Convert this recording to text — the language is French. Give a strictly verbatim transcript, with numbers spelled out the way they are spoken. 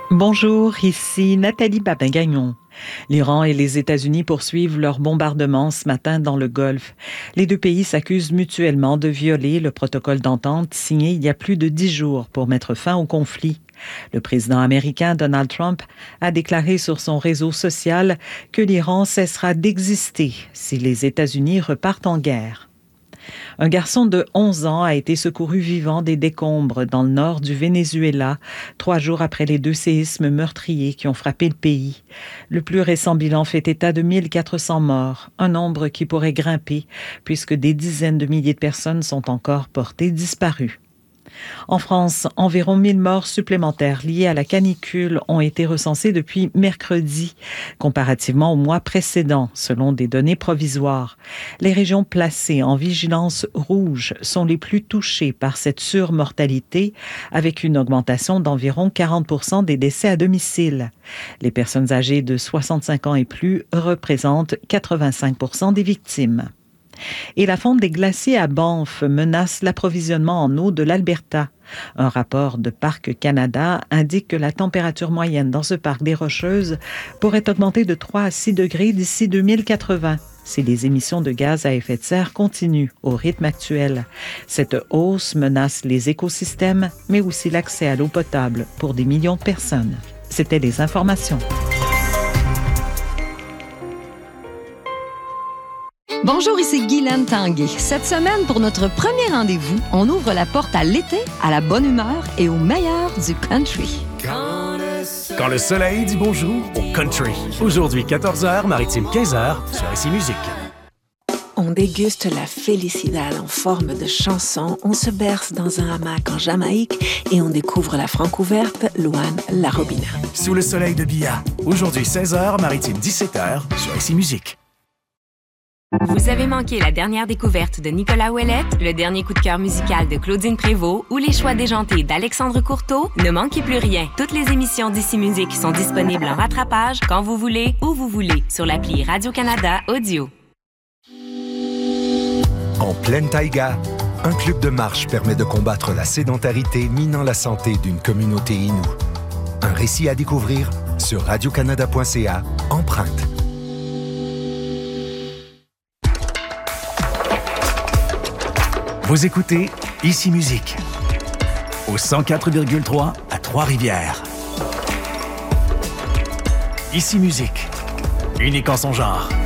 Bonjour, ici Nathalie Babin-Gagnon. L'Iran et les États-Unis poursuivent leurs bombardements ce matin dans le Golfe. Les deux pays s'accusent mutuellement de violer le protocole d'entente signé il y a plus de dix jours pour mettre fin au conflit. Le président américain Donald Trump a déclaré sur son réseau social que l'Iran cessera d'exister si les États-Unis repartent en guerre. Un garçon de onze ans a été secouru vivant des décombres dans le nord du Venezuela, trois jours après les deux séismes meurtriers qui ont frappé le pays. Le plus récent bilan fait état de mille quatre cents morts, un nombre qui pourrait grimper puisque des dizaines de milliers de personnes sont encore portées disparues. En France, environ mille morts supplémentaires liés à la canicule ont été recensés depuis mercredi, comparativement au mois précédent, selon des données provisoires. Les régions placées en vigilance rouge sont les plus touchées par cette surmortalité, avec une augmentation d'environ quarante pour cent des décès à domicile. Les personnes âgées de soixante-cinq ans et plus représentent quatre-vingt-cinq pour cent des victimes. Et la fonte des glaciers à Banff menace l'approvisionnement en eau de l'Alberta. Un rapport de Parcs Canada indique que la température moyenne dans ce parc des Rocheuses pourrait augmenter de trois à six degrés d'ici deux mille quatre-vingts si les émissions de gaz à effet de serre continuent au rythme actuel. Cette hausse menace les écosystèmes, mais aussi l'accès à l'eau potable pour des millions de personnes. C'était les informations. Bonjour, ici Guylaine Tanguay. Cette semaine, pour notre premier rendez-vous, on ouvre la porte à l'été, à la bonne humeur et au meilleur du country. Quand le soleil dit bonjour au country. Aujourd'hui, quatorze heures, maritime quinze heures, sur Ici Musique. On déguste la Felicidad en forme de chanson, on se berce dans un hamac en Jamaïque et on découvre la francouverte Luan La Robina. Sous le soleil de Bia. Aujourd'hui, seize heures, maritime dix-sept heures, sur Ici Musique. Vous avez manqué la dernière découverte de Nicolas Ouellette, le dernier coup de cœur musical de Claudine Prévost ou les choix déjantés d'Alexandre Courteau? Ne manquez plus rien. Toutes les émissions d'Ici Musique sont disponibles en rattrapage quand vous voulez, où vous voulez, sur l'appli Radio-Canada Audio. En pleine taïga, un club de marche permet de combattre la sédentarité minant la santé d'une communauté inoue. Un récit à découvrir sur radio canada point c a, Empreinte. Vous écoutez Ici Musique, au cent quatre virgule trois à Trois-Rivières. Ici Musique, unique en son genre.